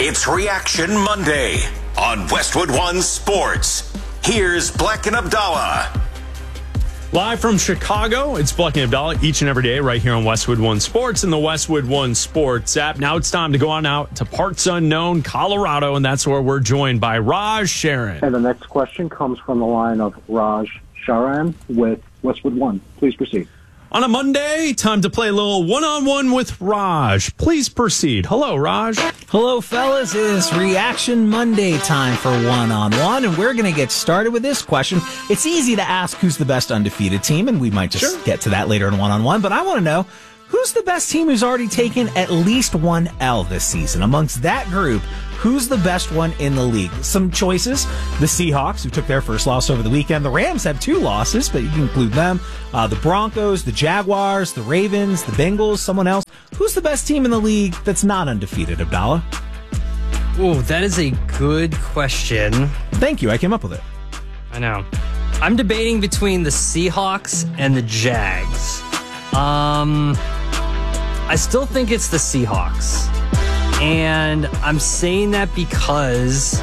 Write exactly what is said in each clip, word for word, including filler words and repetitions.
It's Reaction Monday on Westwood One Sports. Here's Black and Abdallah. Live from Chicago, it's Black and Abdallah each and every day right here on Westwood One Sports and the Westwood One Sports app. Now it's time to go on out to parts unknown Colorado, and that's where we're joined by Raj Sharon. And the next question comes from the line of Raj Sharan with Westwood One. Please proceed. On a Monday, time to play a little one-on-one with Raj. Please proceed. Hello, Raj. Hello, fellas. It is Reaction Monday time for one-on-one, and we're going to get started with this question. It's easy to ask who's the best undefeated team, and we might just sure. get to that later in one-on-one, but I want to know, who's the best team who's already taken at least one L this season? Amongst that group, who's the best one in the league? Some choices: the Seahawks, who took their first loss over the weekend. The Rams have two losses, but you can include them. Uh, the Broncos, the Jaguars, the Ravens, the Bengals, someone else. Who's the best team in the league that's not undefeated, Abdallah? Oh, that is a good question. Thank you. I came up with it. I know. I'm debating between the Seahawks and the Jags. Um, I still think it's the Seahawks. And I'm saying that because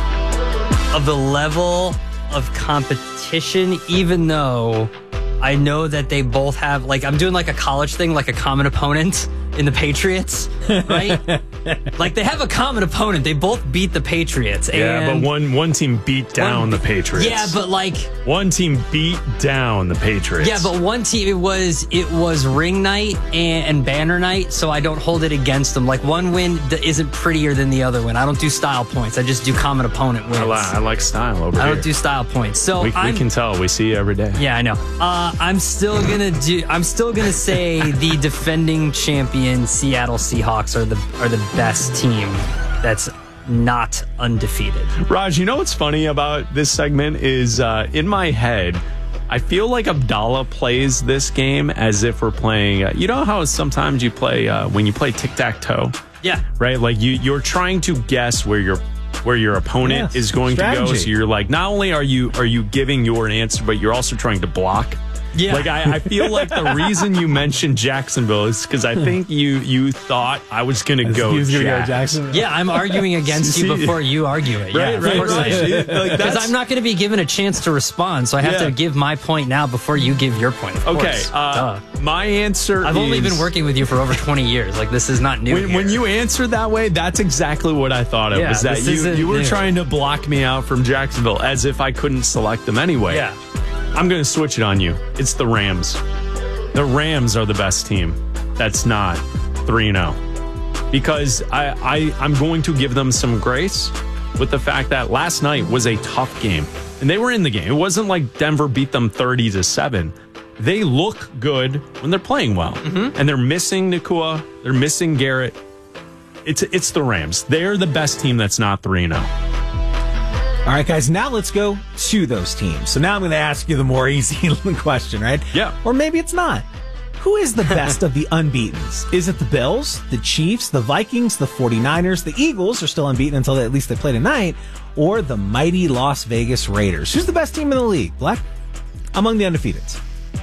of the level of competition, even though I know that they both have, like, I'm doing like a college thing, like a common opponent in the Patriots, right? Like, they have a common opponent. They both beat the Patriots. Yeah, and but one one team beat down one, the Patriots. Yeah, but like one team beat down the Patriots. Yeah, but one team, it was it was ring night and, and banner night, so I don't hold it against them. Like, one win isn't prettier than the other win. I don't do style points. I just do common opponent wins. I, li- I like style over I here. don't do style points. So we, we can tell. We see you every day. Yeah, I know. Uh, I'm still gonna do. I'm still gonna say the defending champion Seattle Seahawks are the are the best team that's not undefeated. Raj, you know what's funny about this segment is uh, in my head, I feel like Abdallah plays this game as if we're playing. Uh, you know how sometimes you play uh, when you play tic-tac-toe? Yeah. Right? Like you, you're trying to guess where your where your opponent yes, is going strategy. to go. So you're like, not only are you are you giving your answer, but you're also trying to block. Yeah. Like, I, I feel like the reason you mentioned Jacksonville is because I think you you thought I was going to go Jacksonville. Yeah, I'm arguing against you before you argue it. Yeah, right, of right, course right. I am. Like, Because I'm not going to be given a chance to respond, so I have Yeah. to give my point now before you give your point. Of Okay, course. uh, my answer I've is, only been working with you for over twenty years. Like, this is not new. When, here. when you answered that way, that's exactly what I thought of. Yeah, was that this you, isn't you were new. trying to block me out from Jacksonville as if I couldn't select them anyway. Yeah. I'm going to switch it on you. It's the Rams. The Rams are the best team that's not three and oh. Because I, I, I'm going to give them some grace with the fact that last night was a tough game. And they were in the game. It wasn't like Denver beat them thirty to seven. They look good when they're playing well. Mm-hmm. And they're missing Nakua. They're missing Garrett. It's, it's the Rams. They're the best team that's not three and oh. All right, guys, now let's go to those teams. So now I'm going to ask you the more easy question, right? Yeah. Or maybe it's not. Who is the best of the unbeatens? Is it the Bills, the Chiefs, the Vikings, the 49ers? The Eagles are still unbeaten until at least they play tonight. Or the mighty Las Vegas Raiders? Who's the best team in the league, Black? Among the undefeateds.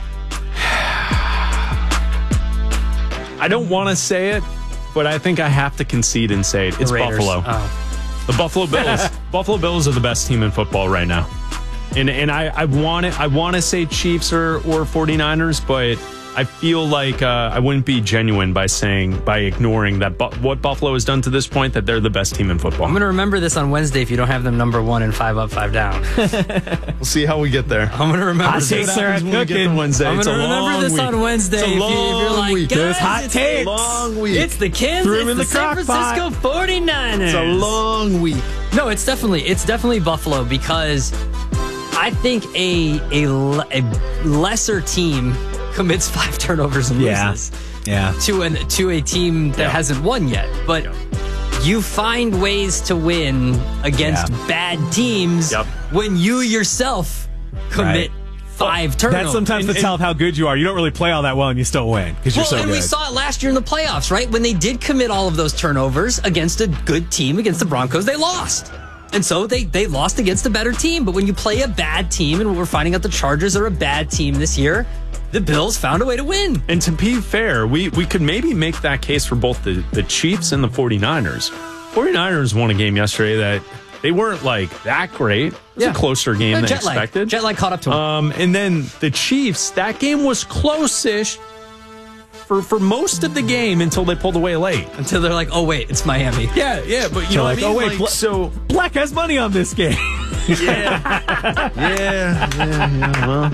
I don't want to say it, but I think I have to concede and say it. It's Buffalo. Oh. The Buffalo Bills. Buffalo Bills are the best team in football right now. And and I, I want it, I want to say Chiefs or, or 49ers, but I feel like uh, I wouldn't be genuine by saying, by ignoring that bu- what Buffalo has done to this point, that they're the best team in football. I'm going to remember this on Wednesday if you don't have them number one and five up, five down. We'll see how we get there. I'm going to remember Hot this. takes there at When we get to cooking. Wednesday. I'm It's going a to remember long this week. on Wednesday. It's a if, you, if you're long like, week. guys, There's hot it's, takes. Long week. it's the Kansas, Threw 'em in it's the the San crock Francisco pot. forty-niners. It's a long week. No, it's definitely it's definitely Buffalo because I think a a, a lesser team commits five turnovers and Yeah. loses Yeah. to an to a team that Yeah. hasn't won yet. But you find ways to win against Yeah. bad teams Yep. when you yourself commit Right. five turnovers. That's sometimes the tell of how good you are. You don't really play all that well and you still win because you're Well, so and good. we saw it last year in the playoffs, right? When they did commit all of those turnovers against a good team, against the Broncos, they lost. And so they, they lost against a better team. But when you play a bad team, and we're finding out the Chargers are a bad team this year, the Bills found a way to win. And to be fair, we, we could maybe make that case for both the, the Chiefs and the 49ers. forty-niners won a game yesterday that they weren't like that great. It was Yeah. a closer game Uh, than jet lag. expected. Jet lag caught up to him. Um, and then the Chiefs, that game was close-ish for, for most of the game until they pulled away late. Until they're like, oh, wait, it's Miami. Yeah, yeah, but you know like, what I mean? oh, wait, Like, Bla- so Black has money on this game. yeah, yeah, yeah, well,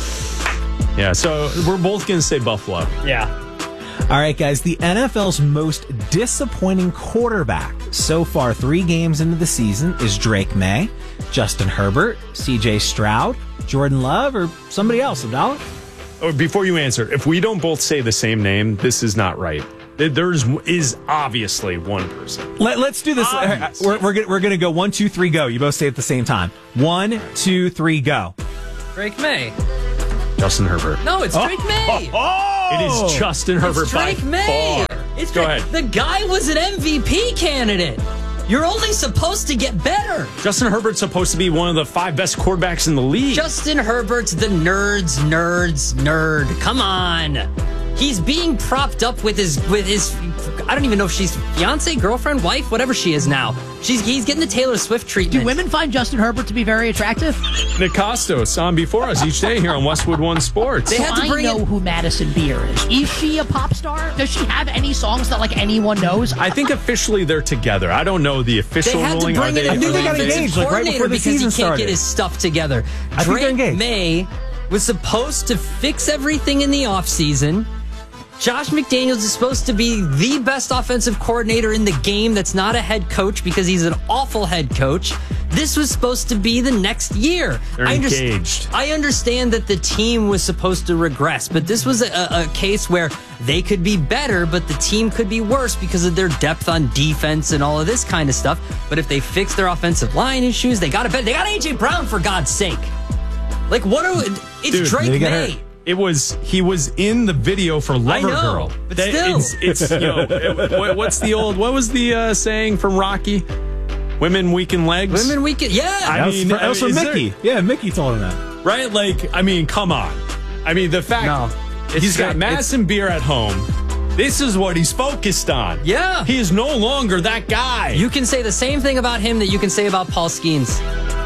yeah. So we're both gonna say Buffalo. Yeah. All right, guys, the N F L's most disappointing quarterback so far, three games into the season, is Drake May, Justin Herbert, C J Stroud, Jordan Love, or somebody else, Abdallah? Or before you answer, if we don't both say the same name, this is not right. There's is obviously one person. Let, let's do this. Obviously. We're, we're, gonna, we're gonna go one, two, three, go. You both say it at the same time. One, two, three, go. Drake May. Justin Herbert. No, it's Drake May. It is Justin Herbert It's Drake by May. far. It's Go Drake. ahead. The guy was an M V P candidate. You're only supposed to get better. Justin Herbert's supposed to be one of the five best quarterbacks in the league. Justin Herbert's the nerds, nerds, nerd. Come on. He's being propped up with his with his I don't even know if she's fiance, girlfriend, wife, whatever she is now. She's he's getting the Taylor Swift treatment. Do women find Justin Herbert to be very attractive? Nick Costos on before us each day here on Westwood One Sports. They So had to I bring know in- who Madison Beer is. Is she a pop star? Does she have any songs that like anyone knows? I think officially they're together. I don't know the They official had to ruling. Are bring they in a new they got offensive engaged, like, right coordinator before the because he season can't started. get his stuff together. I think they're Drake engaged. May was supposed to fix everything in the offseason. Josh McDaniels is supposed to be the best offensive coordinator in the game that's not a head coach because he's an awful head coach. This was supposed to be the next year. They're I underst- engaged. I understand that the team was supposed to regress, but this was a, a case where they could be better, but the team could be worse because of their depth on defense and all of this kind of stuff. But if they fix their offensive line issues, they got to bet. They got A J Brown, for God's sake. Like, what are it's Dude, Drake they got May. hurt. It was he was in the video for Lover know, Girl. but That- still. it's, it's you know it- what- what's the old what was the uh, saying from Rocky? Women weaken legs. Women weekend, yeah. I That was, mean, fr- that was from is there- Mickey. Yeah, Mickey told him that. right? Like, I mean, come on. I mean, the fact No, it's he's got straight- Madison Beer at home. This is what he's focused on. Yeah. he is no longer that guy. You can say the same thing about him that you can say about Paul Skeens.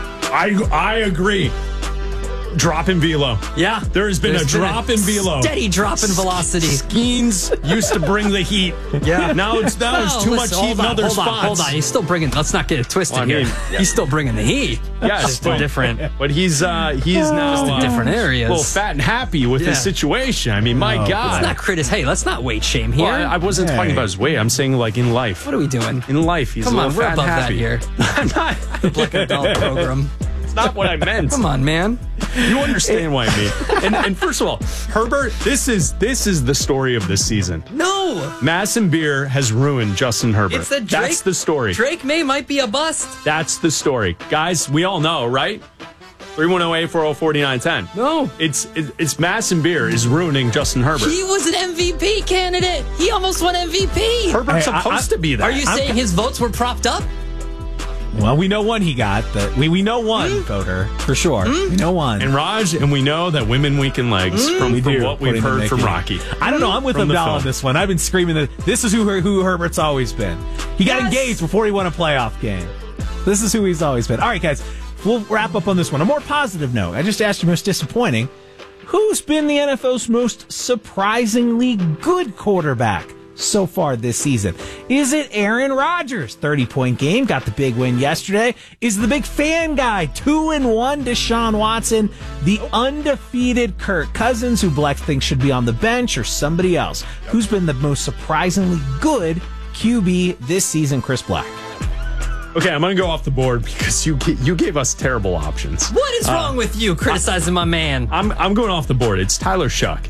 I I agree. Drop in velo. Yeah. There has been There's a drop in velo. Steady drop in velocity. Skeens used to bring the heat. Yeah. Now it's now it's Well, too listen, much heat hold in on, other hold spots. On, hold on, he's still bringing. Let's not get it twisted Well, I mean, here. He's still bringing the heat. Yes, just but in different. But he's uh he's now Just in uh, different areas. A little fat and happy with Yeah. his situation. I mean, my God. Let's not critic. Hey, let's not weight shame here. Well, I, I wasn't Hey. talking about his weight. I'm saying like in life. what are we doing? In life, he's Come a on, little we're fat above and that happy. here. I'm not. Black Adult program. It's not what I meant. Come on, man. You understand what I mean. And, and first of all, Herbert, this is this is the story of this season. No, Madison Beer has ruined Justin Herbert. it's a Drake. That's the story. Drake May might be a bust. That's the story. Guys, we all know, right? three one zero, eight four zero, four nine one zero. No. It's it- it's Madison Beer is ruining Justin Herbert. He was an M V P candidate. He almost won M V P. Herbert's Hey, I- supposed I- to be that. Are you saying his votes were propped up? Well, we know one he got. The, we, we know one Hmm? voter, for sure. We know one. And Raj, and we know that women weaken legs from, We from do, what we've putting the heard from Mickey. Rocky. I don't know. I'm with From the Abdallah on film. this one. I've been screaming that this is who Her- who Herbert's always been. He got Yes. engaged before he won a playoff game. This is who he's always been. All right, guys, we'll wrap up on this one. A more positive note. I just asked you most disappointing. Who's been the N F L's most surprisingly good quarterback so far this season? Is it Aaron Rodgers? thirty-point game, got the big win yesterday. Is the big fan guy, two and one Deshaun Watson, the undefeated Kirk Cousins, who Bleck thinks should be on the bench, or somebody else? Who's been the most surprisingly good Q B this season, Chris Black? Okay, I'm going to go off the board because you you gave us terrible options. What is wrong with you criticizing my man? I'm I'm going off the board. It's Tyler Shuck.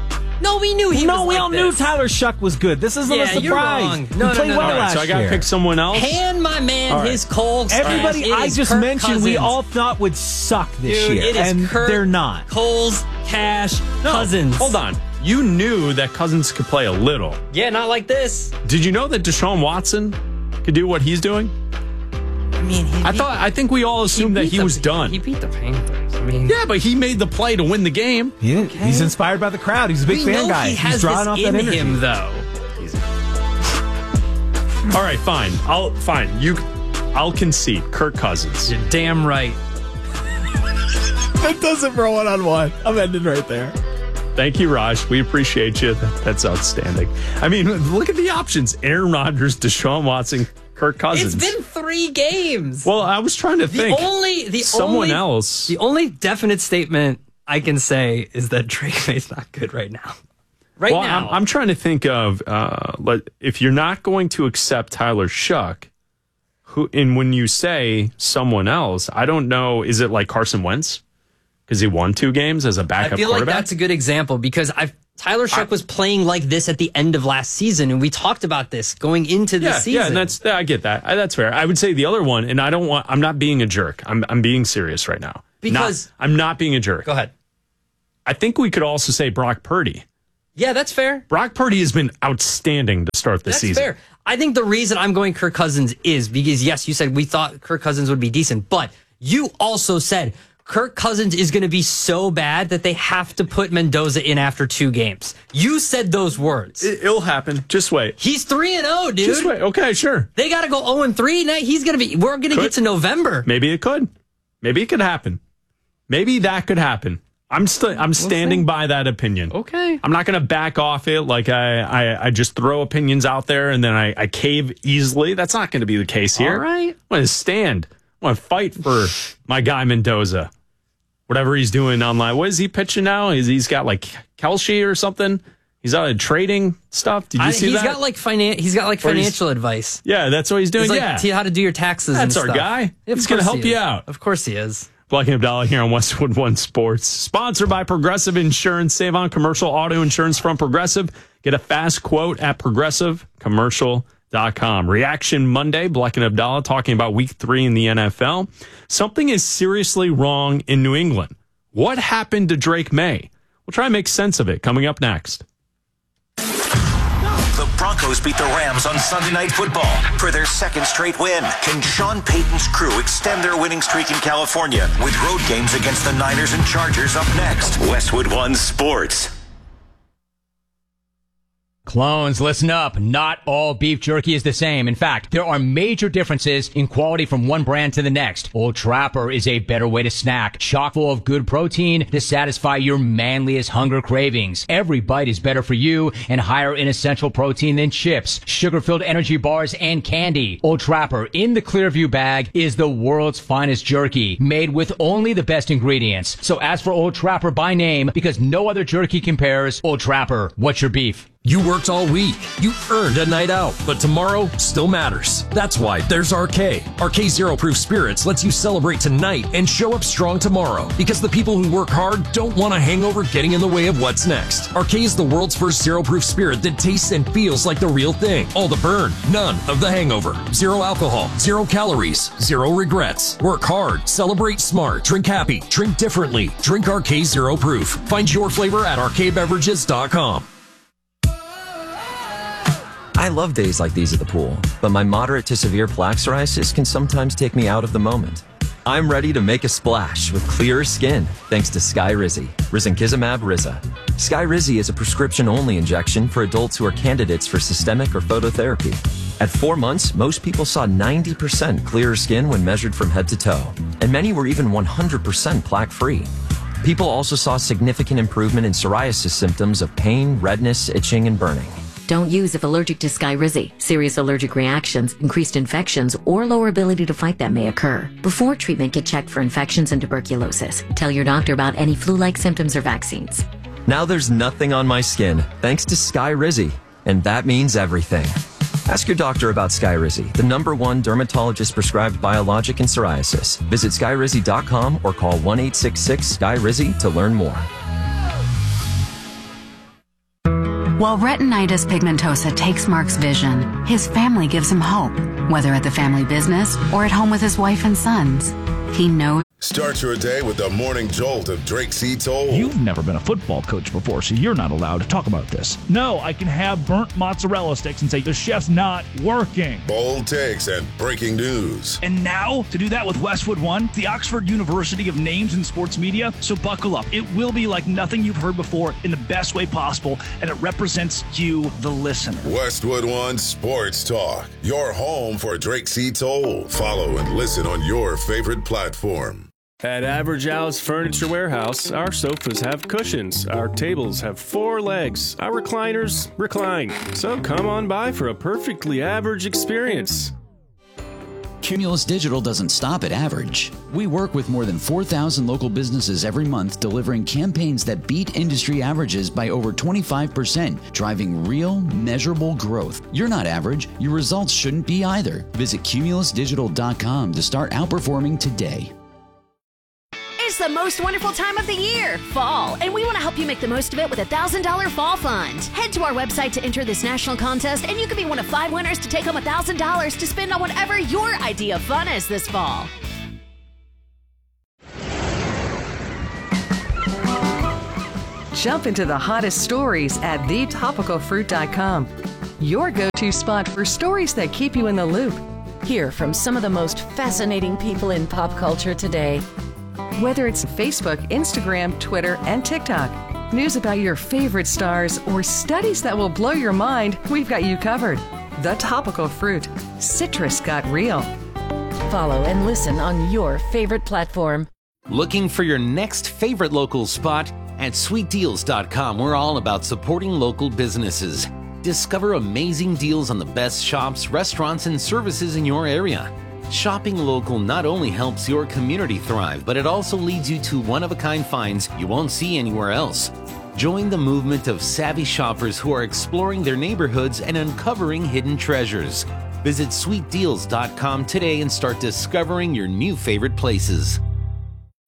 No, we knew he no, was we like all this. knew Tyler Shuck was good. This isn't Yeah, a surprise. you're wrong. He No, no, played no, well no. All right, last so I got to year. pick someone else. Hand my man All right. his Coles. Everybody Cash. It I is just Kirk mentioned we Cousins. all thought would suck this Dude, year, it is and Kirk, they're not. Coles, Cash, No, Cousins. Hold on. You knew that Cousins could play a little. Yeah, not like this. Did you know that Deshaun Watson could do what he's doing? I mean, he, I thought I think we all assumed that beat he the- was done. He beat the Panthers. I mean, Yeah, but he made the play to win the game. He, He's inspired by the crowd. He's a big we fan know guy. he has He's drawing this off in that energy. him, though. All right, fine. I'll fine. You, I'll concede. Kirk Cousins. You're damn right. That does it for one on one. I'm ending right there. Thank you, Raj. We appreciate you. That's outstanding. I mean, look at the options: Aaron Rodgers, Deshaun Watson, Kirk Cousins. It's been three games. Well, I was trying to the think. Only the someone only, else. The only definite statement I can say is that Drake May's not good right now. Right well, now, I'm, I'm trying to think of uh, if you're not going to accept Tyler Shuck, who, and when you say someone else, I don't know. Is it like Carson Wentz? Because he won two games as a backup I feel quarterback? like that's a good example because I've, Tyler Shuck I, was playing like this at the end of last season, and we talked about this going into the yeah, season. Yeah, and that's I get that. I, that's fair. I would say the other one, and I don't want. I'm not being a jerk. I'm I'm being serious right now. Because not, I'm not being a jerk. Go ahead. I think we could also say Brock Purdy. Yeah, that's fair. Brock Purdy has been outstanding to start the that's season. That's fair. I think the reason I'm going Kirk Cousins is because yes, you said we thought Kirk Cousins would be decent, but you also said Kirk Cousins is going to be so bad that they have to put Mendoza in after two games. You said those words. It, it'll happen. Just wait. He's three and zero, dude. Just wait. Okay, sure. They got to go zero and three. Now he's going to be. We're going to get to November. Maybe it could. Maybe it could happen. Maybe that could happen. I'm still. I'm standing we'll by that opinion. Okay. I'm not going to back off it like I, I. I just throw opinions out there and then I, I cave easily. That's not going to be the case here. All right. I want to stand. I want to fight for my guy Mendoza. Whatever he's doing online. What is he pitching now? He's, he's got like Kelce or something. He's out of trading stuff. Did you I, see he's that? Got like finan- He's got like financial advice. Yeah, that's what he's doing. He's like, yeah, tell you how to do your taxes. That's and our stuff. guy. Of He's going to help he you is. out. Of course he is. Black and Abdallah here on Westwood One Sports. Sponsored by Progressive Insurance. Save on commercial auto insurance from Progressive. Get a fast quote at progressive commercial dot com. Reaction Monday. Black and Abdallah talking about week three in the N F L. Something is seriously wrong in New England. What happened to Drake May? We'll try and make sense of it coming up next. The Broncos beat the Rams on Sunday Night Football for their second straight win. Can Sean Payton's crew extend their winning streak in California with road games against the Niners and Chargers up next? Westwood One Sports. Clones, listen up. Not all beef jerky is the same. In fact, there are major differences in quality from one brand to the next. Old Trapper is a better way to snack, chock full of good protein to satisfy your manliest hunger cravings. Every bite is better for you and higher in essential protein than chips, sugar-filled energy bars, and candy. Old Trapper in the Clearview bag is the world's finest jerky, made with only the best ingredients. So ask for Old Trapper by name because no other jerky compares. Old Trapper, what's your beef? You worked all week. You earned a night out, but tomorrow still matters. That's why there's R K. R K Zero Proof Spirits lets you celebrate tonight and show up strong tomorrow. Because the people who work hard don't want a hangover getting in the way of what's next. R K is the world's first zero proof spirit that tastes and feels like the real thing. All the burn, none of the hangover. Zero alcohol, zero calories, zero regrets. Work hard, celebrate smart, drink happy, drink differently. Drink R K Zero Proof. Find your flavor at R K beverages dot com. I love days like these at the pool, but my moderate to severe plaque psoriasis can sometimes take me out of the moment. I'm ready to make a splash with clearer skin thanks to Skyrizi, risankizumab Riza. Skyrizi is a prescription-only injection for adults who are candidates for systemic or phototherapy. At four months, most people saw ninety percent clearer skin when measured from head to toe, and many were even one hundred percent plaque-free. People also saw significant improvement in psoriasis symptoms of pain, redness, itching, and burning. Don't use if allergic to Skyrizi. Serious allergic reactions, increased infections, or lower ability to fight them may occur. Before treatment, get checked for infections and tuberculosis. Tell your doctor about any flu-like symptoms or vaccines. Now there's nothing on my skin thanks to Skyrizi, and that means everything. Ask your doctor about Skyrizi, the number one dermatologist-prescribed biologic in psoriasis. Visit skyrizi dot com or call one eight six six Sky Rizi to learn more. While retinitis pigmentosa takes Mark's vision, his family gives him hope, whether at the family business or at home with his wife and sons. He knows Start your day with the morning jolt of Drake C. Toll. You've never been a football coach before, so you're not allowed to talk about this. No, I can have burnt mozzarella sticks and say the chef's not working. Bold takes and breaking news. And now, to do that with Westwood One, the Oxford University of Names in Sports Media. So buckle up. It will be like nothing you've heard before in the best way possible, and it represents you, the listener. Westwood One Sports Talk, your home for Drake C. Toll. Follow and listen on your favorite platform. At Average Al's Furniture Warehouse, our sofas have cushions, our tables have four legs, our recliners recline. So come on by for a perfectly average experience. Cumulus Digital doesn't stop at average. We work with more than four thousand local businesses every month, delivering campaigns that beat industry averages by over twenty-five percent, driving real, measurable growth. You're not average. Your results shouldn't be either. Visit cumulus digital dot com to start outperforming today. It's the most wonderful time of the year, fall, and we want to help you make the most of it with a one thousand dollars Fall Fund. Head to our website to enter this national contest, and you could be one of five winners to take home one thousand dollars to spend on whatever your idea of fun is this fall. Jump into the hottest stories at the topical fruit dot com, your go-to spot for stories that keep you in the loop. Hear from some of the most fascinating people in pop culture today. Whether it's Facebook, Instagram, Twitter, and TikTok, news about your favorite stars, or studies that will blow your mind, we've got you covered. The Topical Fruit. Citrus got real. Follow and listen on your favorite platform. Looking for your next favorite local spot? At sweet deals dot com, we're all about supporting local businesses. Discover amazing deals on the best shops, restaurants, and services in your area. Shopping local not only helps your community thrive, but it also leads you to one-of-a-kind finds you won't see anywhere else. Join the movement of savvy shoppers who are exploring their neighborhoods and uncovering hidden treasures. Visit sweet deals dot com today and start discovering your new favorite places.